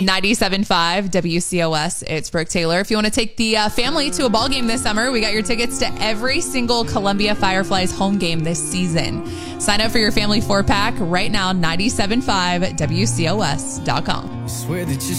97.5 WCOS. It's Brooke Taylor. If you want to take the family to a ball game this summer, we got your tickets to every single Columbia Fireflies home game this season. Sign up for your family 4-pack right now, 97.5WCOS.com. Swear that you